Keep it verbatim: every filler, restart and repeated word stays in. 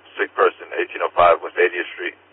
sick person, eighteen oh five West eightieth Street.